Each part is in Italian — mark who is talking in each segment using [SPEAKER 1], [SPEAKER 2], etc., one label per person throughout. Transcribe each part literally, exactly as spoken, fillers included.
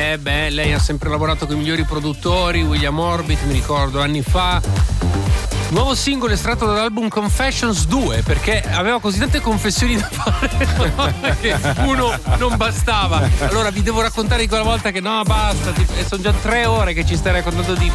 [SPEAKER 1] Eh beh, lei ha sempre lavorato con i migliori produttori, William Orbit, mi ricordo, anni fa. Nuovo singolo estratto dall'album Confessions due, perché aveva così tante confessioni da fare che uno non bastava. Allora vi devo raccontare di quella volta che no, basta, e sono già tre ore che ci stai raccontando di...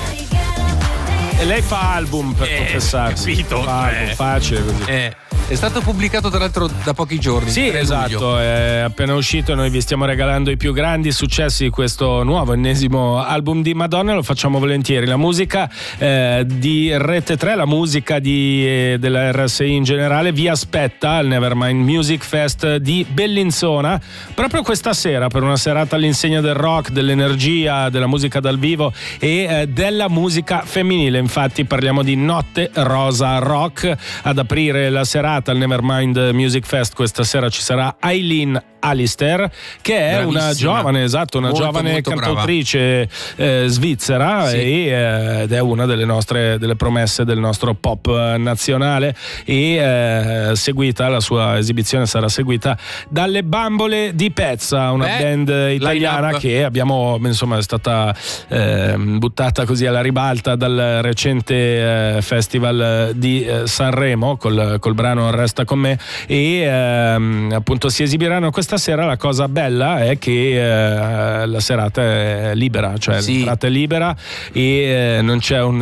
[SPEAKER 2] E lei fa album per
[SPEAKER 1] eh,
[SPEAKER 2] confessarsi.
[SPEAKER 1] Capito?
[SPEAKER 2] Fa album,
[SPEAKER 1] eh.
[SPEAKER 2] facile così.
[SPEAKER 1] Eh. È stato pubblicato tra l'altro da pochi giorni.
[SPEAKER 2] Sì, esatto, è appena uscito e noi vi stiamo regalando i più grandi successi di questo nuovo ennesimo album di Madonna. Lo facciamo volentieri. La musica eh, di Rete tre, la musica di, eh, della R S I in generale vi aspetta al Nevermind Music Fest di Bellinzona proprio questa sera, per una serata all'insegna del rock, dell'energia, della musica dal vivo e eh, della musica femminile. Infatti parliamo di Notte Rosa Rock. Ad aprire la serata al Nevermind Music Fest questa sera ci sarà Eileen Alistair, che è
[SPEAKER 1] Bravissima.
[SPEAKER 2] una giovane, esatto, una
[SPEAKER 1] molto,
[SPEAKER 2] giovane
[SPEAKER 1] molto
[SPEAKER 2] cantautrice eh, svizzera,
[SPEAKER 1] sì.
[SPEAKER 2] e, eh, ed è una delle nostre delle promesse del nostro pop nazionale, e eh, seguita, la sua esibizione sarà seguita dalle Bambole di Pezza, una
[SPEAKER 1] Beh,
[SPEAKER 2] band italiana che abbiamo, insomma, è stata eh, buttata così alla ribalta dal recente eh, festival di eh, Sanremo col, col brano Resta con me, e ehm, appunto si esibiranno questa sera. La cosa bella è che eh, la serata è libera, cioè
[SPEAKER 1] sì.
[SPEAKER 2] l'entrata è libera e eh, non c'è un,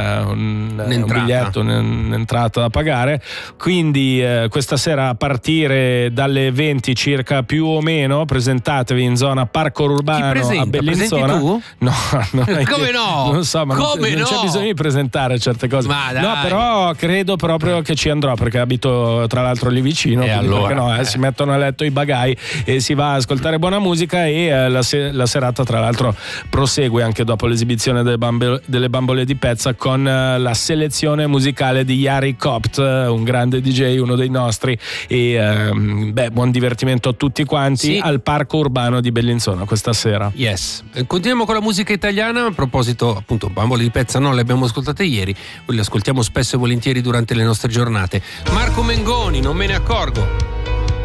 [SPEAKER 2] un, un biglietto, un'entrata da pagare, quindi eh, questa sera a partire dalle venti circa più o meno presentatevi in zona Parco Urbano a Bellinzona.
[SPEAKER 1] Tu?
[SPEAKER 2] No, non è
[SPEAKER 1] come
[SPEAKER 2] che,
[SPEAKER 1] no?
[SPEAKER 2] Non so, ma
[SPEAKER 1] come
[SPEAKER 2] non,
[SPEAKER 1] no?
[SPEAKER 2] non c'è bisogno di presentare certe cose.
[SPEAKER 1] Ma dai.
[SPEAKER 2] No, però credo proprio che ci andrò, perché abito tra l'altro lì vicino,
[SPEAKER 1] e allora,
[SPEAKER 2] perché no, eh,
[SPEAKER 1] eh.
[SPEAKER 2] si mettono a letto i bagai e si va a ascoltare buona musica, e eh, la, se- la serata tra l'altro prosegue anche dopo l'esibizione delle, bambe- delle Bambole di Pezza con eh, la selezione musicale di Yari Copt, un grande D J, uno dei nostri, e ehm, beh, buon divertimento a tutti quanti, sì, al Parco Urbano di Bellinzona questa sera.
[SPEAKER 1] Yes. Continuiamo con la musica italiana. A proposito, appunto, Bambole di Pezza no, le abbiamo ascoltate ieri, le ascoltiamo spesso e volentieri durante le nostre giornate. Marco Mengoni, Non me ne accorgo.